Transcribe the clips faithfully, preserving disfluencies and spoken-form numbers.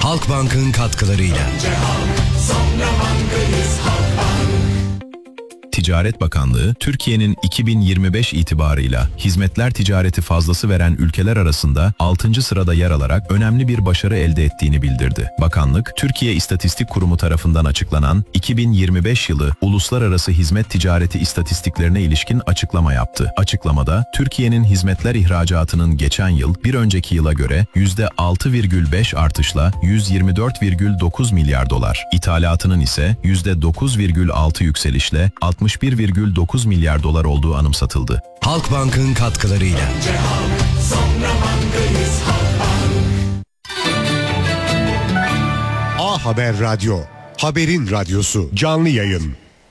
Halkbank'ın katkılarıyla. Önce halk, sonra bankayız Halkbank. Ticaret Bakanlığı, Türkiye'nin iki bin yirmi beş itibarıyla hizmetler ticareti fazlası veren ülkeler arasında altıncı sırada yer alarak önemli bir başarı elde ettiğini bildirdi. Bakanlık, Türkiye İstatistik Kurumu tarafından açıklanan iki bin yirmi beş yılı uluslararası hizmet ticareti istatistiklerine ilişkin açıklama yaptı. Açıklamada, Türkiye'nin hizmetler ihracatının geçen yıl bir önceki yıla göre yüzde altı virgül beş artışla yüz yirmi dört virgül dokuz milyar dolar, ithalatının ise yüzde dokuz virgül altı yükselişle altmış bir virgül dokuz milyar dolar olduğu anımsatıldı. Halkbank'ın katkılarıyla. Önce halk, sonra bankayız Halkbank. A Haber Radyo, haberin radyosu, canlı yayın.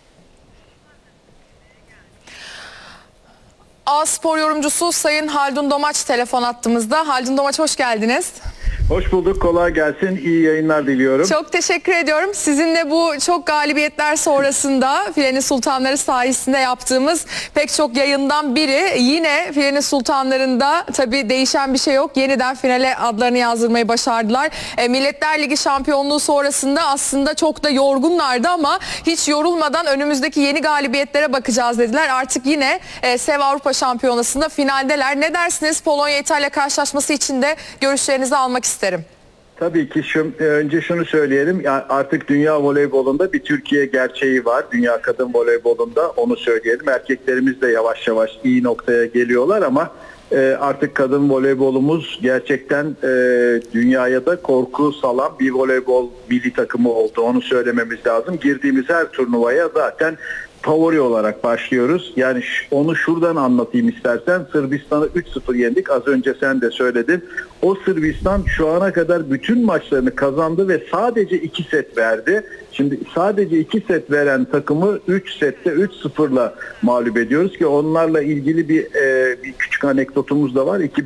A Spor yorumcusu Sayın Haldun Domaç telefon attığımızda. Haldun Domaç, hoş geldiniz. Hoş bulduk, kolay gelsin, iyi yayınlar diliyorum. Çok teşekkür ediyorum. Sizinle bu çok galibiyetler sonrasında Filenin Sultanları sayesinde yaptığımız pek çok yayından biri. Yine Filenin Sultanları'nda tabii değişen bir şey yok. Yeniden finale adlarını yazdırmayı başardılar. E, Milletler Ligi şampiyonluğu sonrasında aslında çok da yorgunlardı ama hiç yorulmadan önümüzdeki yeni galibiyetlere bakacağız dediler. Artık yine e, SEV Avrupa Şampiyonası'nda finaldeler. Ne dersiniz? Polonya-İtalya karşılaşması için de görüşlerinizi almak isterim. Tabii ki şu, önce şunu söyleyelim, yani artık dünya voleybolunda bir Türkiye gerçeği var. Dünya kadın voleybolunda, onu söyleyelim. Erkeklerimiz de yavaş yavaş iyi noktaya geliyorlar ama e, artık kadın voleybolumuz gerçekten e, dünyaya da korku salan bir voleybol milli takımı oldu. Onu söylememiz lazım. Girdiğimiz her turnuvaya zaten favori olarak başlıyoruz. Yani onu şuradan anlatayım istersen. Sırbistan'ı üç sıfır yendik. Az önce sen de söyledin. O Sırbistan şu ana kadar bütün maçlarını kazandı ve sadece iki set verdi. Şimdi sadece iki set veren takımı üç sette üç sıfırla mağlup ediyoruz ki onlarla ilgili bir, e, bir küçük anekdotumuz da var.